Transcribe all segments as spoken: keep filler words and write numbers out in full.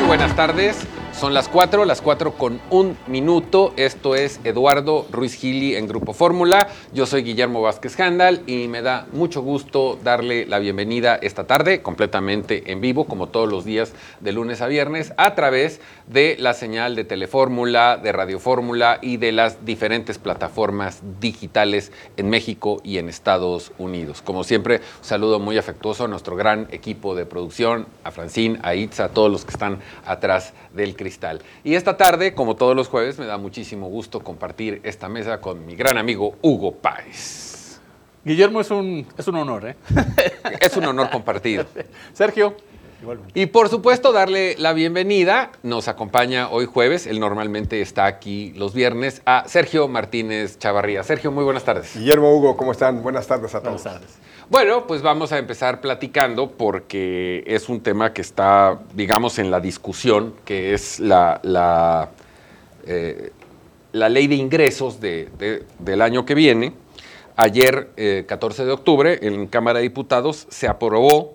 buenas tardes. Son las cuatro, las cuatro con un minuto. Esto es Eduardo Ruiz Gili en Grupo Fórmula. Yo soy Guillermo Vázquez Handal y me da mucho gusto darle la bienvenida esta tarde, completamente en vivo, como todos los días de lunes a viernes, a través de la señal de Telefórmula, de Radio Fórmula y de las diferentes plataformas digitales en México y en Estados Unidos. Como siempre, un saludo muy afectuoso a nuestro gran equipo de producción, a Francine, a Itza, a todos los que están atrás del cristal. Y esta tarde, como todos los jueves, me da muchísimo gusto compartir esta mesa con mi gran amigo Hugo Páez. Guillermo, es un, es un honor, ¿eh? Es un honor compartido. Sergio. Igualmente. Y por supuesto, darle la bienvenida, nos acompaña hoy jueves, él normalmente está aquí los viernes, a Sergio Martínez Chavarría. Sergio, muy buenas tardes. Guillermo, Hugo, ¿cómo están? Buenas tardes a todos. Buenas tardes. Bueno, pues vamos a empezar platicando porque es un tema que está, digamos, en la discusión, que es la, la, eh, la ley de ingresos de, de, del año que viene. Ayer, eh, catorce de octubre, en Cámara de Diputados se aprobó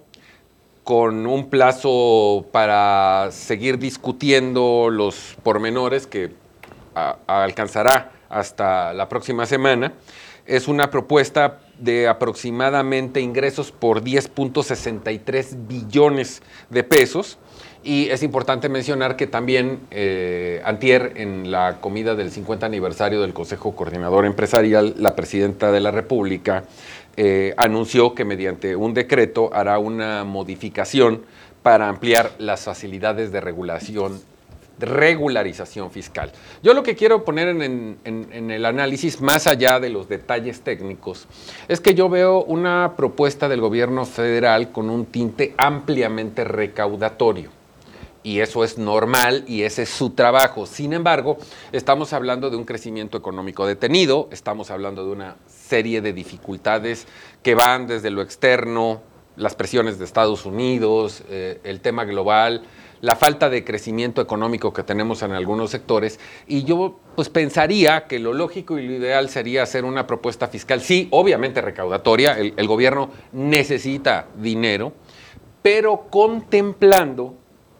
con un plazo para seguir discutiendo los pormenores que a, a alcanzará hasta la próxima semana. Es una propuesta de aproximadamente ingresos por diez punto sesenta y tres billones de pesos. Y es importante mencionar que también eh, antier, en la comida del cincuenta aniversario del Consejo Coordinador Empresarial, la Presidenta de la República eh, anunció que mediante un decreto hará una modificación para ampliar las facilidades de regulación regularización fiscal. Yo lo que quiero poner en, en, en el análisis, más allá de los detalles técnicos, es que yo veo una propuesta del gobierno federal con un tinte ampliamente recaudatorio. Y eso es normal y ese es su trabajo. Sin embargo, estamos hablando de un crecimiento económico detenido, estamos hablando de una serie de dificultades que van desde lo externo, las presiones de Estados Unidos, eh, el tema global, la falta de crecimiento económico que tenemos en algunos sectores, y yo pues pensaría que lo lógico y lo ideal sería hacer una propuesta fiscal, sí, obviamente recaudatoria, el, el gobierno necesita dinero, pero contemplando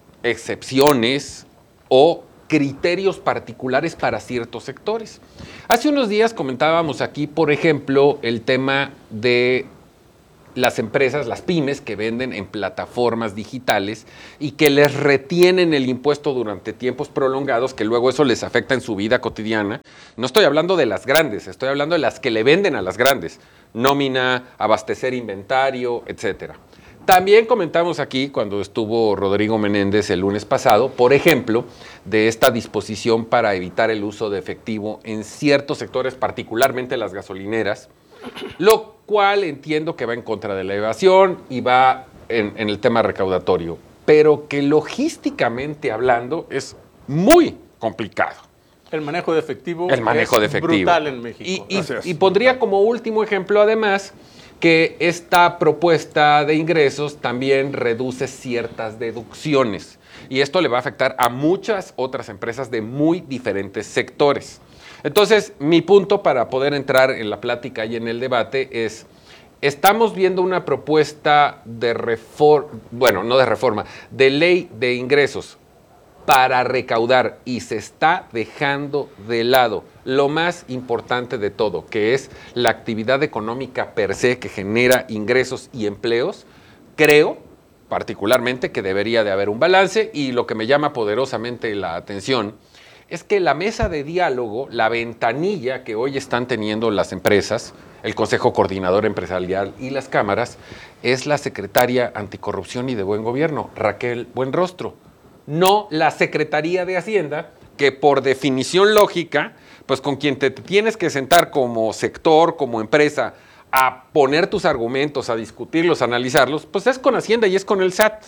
excepciones o criterios particulares para ciertos sectores. Hace unos días comentábamos aquí, por ejemplo, el tema de las empresas, las pymes que venden en plataformas digitales y que les retienen el impuesto durante tiempos prolongados, que luego eso les afecta en su vida cotidiana. No estoy hablando de las grandes, estoy hablando de las que le venden a las grandes, nómina, abastecer inventario, etcétera. También comentamos aquí, cuando estuvo Rodrigo Menéndez el lunes pasado, por ejemplo, de esta disposición para evitar el uso de efectivo en ciertos sectores, particularmente las gasolineras, lo cual entiendo que va en contra de la evasión y va en, en el tema recaudatorio, pero que logísticamente hablando es muy complicado. El manejo de efectivo, el manejo es de efectivo. brutal en México. Y, y, y pondría como último ejemplo, además, que esta propuesta de ingresos también reduce ciertas deducciones. Y esto le va a afectar a muchas otras empresas de muy diferentes sectores. Entonces, mi punto para poder entrar en la plática y en el debate es, estamos viendo una propuesta de reforma, bueno, no de reforma, de ley de ingresos para recaudar y se está dejando de lado lo más importante de todo, que es la actividad económica per se que genera ingresos y empleos. Creo particularmente que debería de haber un balance, y lo que me llama poderosamente la atención es que la mesa de diálogo, la ventanilla que hoy están teniendo las empresas, el Consejo Coordinador Empresarial y las cámaras, es la secretaria Anticorrupción y de Buen Gobierno, Raquel Buenrostro, no la Secretaría de Hacienda, que por definición lógica, pues con quien te tienes que sentar como sector, como empresa, a poner tus argumentos, a discutirlos, a analizarlos, pues es con Hacienda y es con el S A T.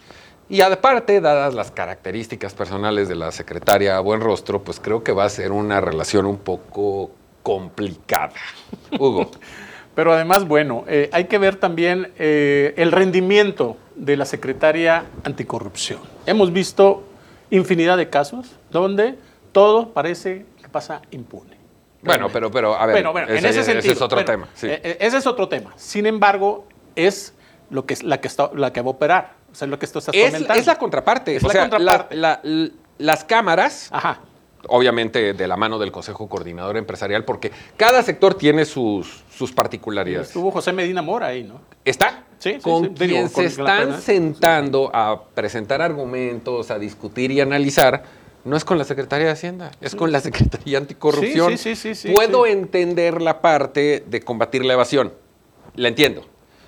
Y aparte, dadas las características personales de la secretaria Buenrostro, pues creo que va a ser una relación un poco complicada. Hugo. Pero además, bueno, eh, hay que ver también eh, el rendimiento de la secretaria Anticorrupción. Hemos visto infinidad de casos donde todo parece que pasa impune. Bueno, pero, pero a ver, bueno, bueno, ese, en ese sentido. Ese es otro bueno, tema. Sí. Eh, ese es otro tema. Sin embargo, es lo que, la, que está, la que va a operar. O sea, lo que esto estás es, comentando. Es la contraparte. Es o la sea, contraparte. La, la, las cámaras, Ajá. obviamente de la mano del Consejo Coordinador Empresarial, porque cada sector tiene sus, sus particularidades. Estuvo José Medina Mora ahí, ¿no? ¿Está? Sí, sí, con sí. quien Digo, se con la están pena. sentando a presentar argumentos, a discutir y analizar, no es con la Secretaría de Hacienda, es con la Secretaría Anticorrupción. Sí, sí, sí, sí, sí, Puedo sí. entender la parte de combatir la evasión, la entiendo,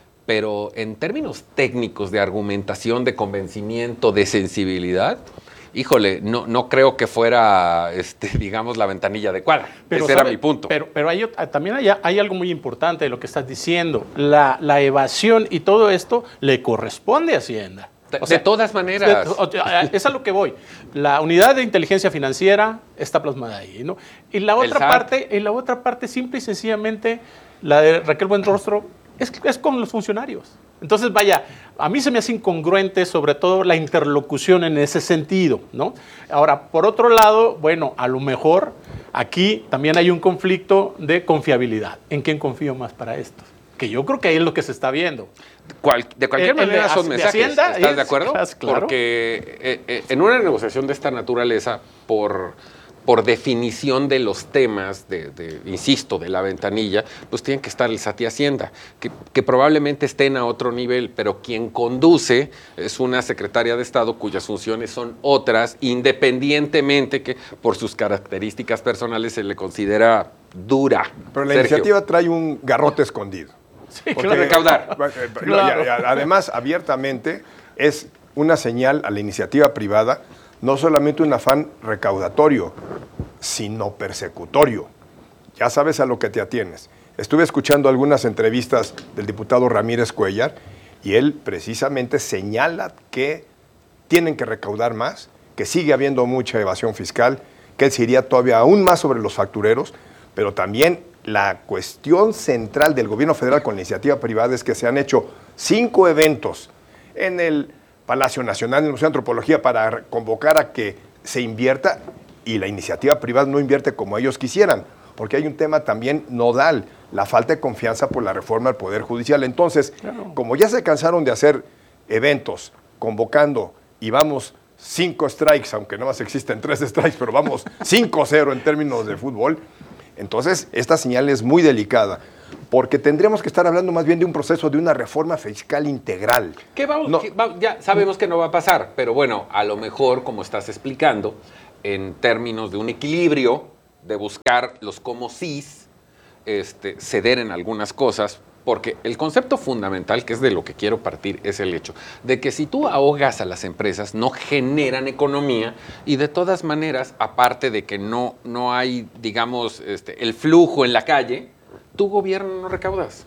pero en términos técnicos de argumentación, de convencimiento, de sensibilidad, híjole, no, no creo que fuera, este, digamos, la ventanilla adecuada. Pero, Ese ¿sabe? era mi punto. Pero, pero hay, ot- también hay, hay algo muy importante de lo que estás diciendo. La, la evasión y todo esto le corresponde a Hacienda. De, O sea, de todas maneras. de- o sea, es a lo que voy. La unidad de inteligencia financiera está plasmada ahí, ¿no? Y la otra S A T. parte, y la otra parte, simple y sencillamente, la de Raquel Buenrostro, es, es con los funcionarios. Entonces, vaya, a mí se me hace incongruente sobre todo la interlocución en ese sentido, ¿no? Ahora, por otro lado, bueno, a lo mejor aquí también hay un conflicto de confiabilidad. ¿En quién confío más para esto? Que yo creo que ahí es lo que se está viendo. Cual- de cualquier El- el manera de son Hac- de mensajes, Hacienda ¿estás es- de acuerdo? claro. Porque eh, eh, en una negociación de esta naturaleza, por, por definición de los temas, de, de, insisto, de la ventanilla, pues tienen que estar el S A T y Hacienda, que, que probablemente estén a otro nivel, pero quien conduce es una secretaria de Estado cuyas funciones son otras, independientemente que por sus características personales se le considera dura. Pero la Sergio. iniciativa trae un garrote escondido. Sí, Porque- claro. recaudar. Eh, eh, Claro. y a- Además, abiertamente, es una señal a la iniciativa privada, no solamente un afán recaudatorio, sino persecutorio. Ya sabes a lo que te atienes. Estuve escuchando algunas entrevistas del diputado Ramírez Cuellar y él precisamente señala que tienen que recaudar más, que sigue habiendo mucha evasión fiscal, que él se iría todavía aún más sobre los factureros, pero también la cuestión central del gobierno federal con la iniciativa privada es que se han hecho cinco eventos en el Palacio Nacional, en el Museo de Antropología, para convocar a que se invierta y la iniciativa privada no invierte como ellos quisieran, porque hay un tema también nodal, la falta de confianza por la reforma del Poder Judicial. Entonces, Claro. como ya se cansaron de hacer eventos convocando y vamos cinco strikes, aunque nada más existen tres strikes, pero vamos cinco cero en términos de fútbol, entonces esta señal es muy delicada, porque tendríamos que estar hablando más bien de un proceso de una reforma fiscal integral. Que vamos, No. que va- ya sabemos que no va a pasar, pero bueno, a lo mejor, como estás explicando, en términos de un equilibrio, de buscar los como sís, este, ceder en algunas cosas, porque el concepto fundamental, que es de lo que quiero partir, es el hecho de que si tú ahogas a las empresas, no generan economía y de todas maneras, aparte de que no, no hay, digamos, este, el flujo en la calle, tu gobierno no recaudas.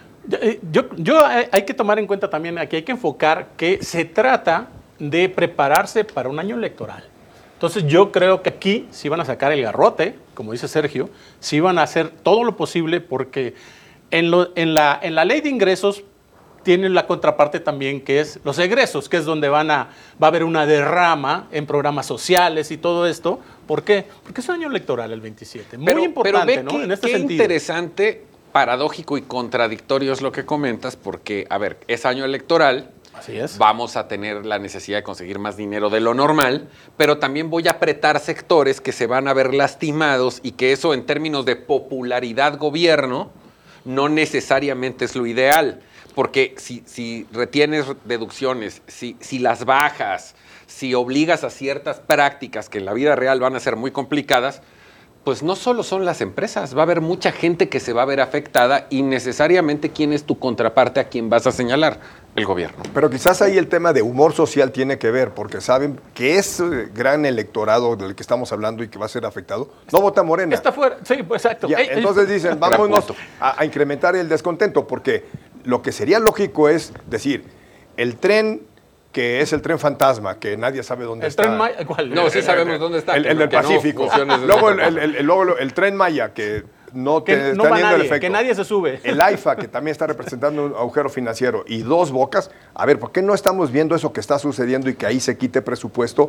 Eh, Yo, yo eh, hay que tomar en cuenta también, aquí hay que enfocar que se trata de prepararse para un año electoral. Entonces yo creo que aquí sí van a sacar el garrote, como dice Sergio, sí van a hacer todo lo posible porque en, lo- en la, en la ley de ingresos tienen la contraparte también que es los egresos, que es donde van a, va a haber una derrama en programas sociales y todo esto. ¿Por qué? Porque es un año electoral el veintisiete. Muy Pero- importante, pero ve ¿no? qué- En este qué sentido. interesante, paradójico y contradictorio es lo que comentas, porque, a ver, es año electoral, Así es. vamos a tener la necesidad de conseguir más dinero de lo normal, pero también voy a apretar sectores que se van a ver lastimados y que eso en términos de popularidad gobierno no necesariamente es lo ideal, porque si, si retienes deducciones, si, si las bajas, si obligas a ciertas prácticas que en la vida real van a ser muy complicadas, pues no solo son las empresas, va a haber mucha gente que se va a ver afectada y necesariamente quién es tu contraparte a quién vas a señalar, el gobierno. Pero quizás ahí el tema de humor social tiene que ver, porque saben que ese gran electorado del que estamos hablando y que va a ser afectado, no vota Morena. Está fuera, sí, pues exacto. Ya, Eh, eh, entonces dicen, Gran vámonos punto. a, a incrementar el descontento, porque lo que sería lógico es decir, el tren que es el tren fantasma, que nadie sabe dónde el está. tren Maya, ¿cuál? No, sí sabemos dónde está. El, que el no- del que no Pacífico. funcione desde luego, el, esa el- el- luego el tren Maya, que no te que no está va viendo el nadie, efecto. que nadie se sube. El AIFA, que también está representando un agujero financiero, y Dos Bocas. A ver, ¿por qué no estamos viendo eso que está sucediendo y que ahí se quite presupuesto?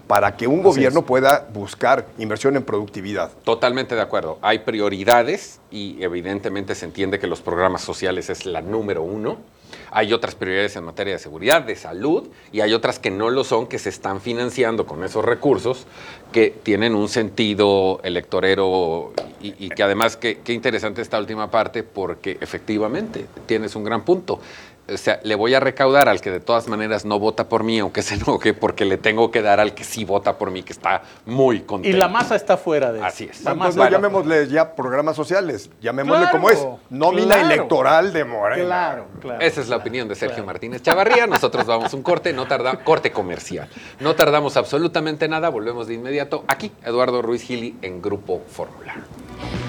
para que un Así gobierno es. pueda buscar inversión en productividad. Totalmente de acuerdo. Hay prioridades y evidentemente se entiende que los programas sociales es la número uno. Hay otras prioridades en materia de seguridad, de salud, y hay otras que no lo son, que se están financiando con esos recursos, que tienen un sentido electorero y, y que además, qué interesante esta última parte, porque efectivamente tienes un gran punto. O sea, le voy a recaudar al que de todas maneras no vota por mí, aunque se enoje, porque le tengo que dar al que sí vota por mí, que está muy Y contento. la masa está fuera de eso. Así es. La Entonces masa- no llamémosle ya programas sociales, llamémosle Claro, como es, nómina claro. electoral de Morena. Claro, claro. Esa es la claro, opinión de Sergio claro. Martínez Chavarría. Nosotros vamos a un corte, no tarda, corte comercial. No tardamos absolutamente nada, volvemos de inmediato aquí, Eduardo Ruiz Gili en Grupo Fórmula.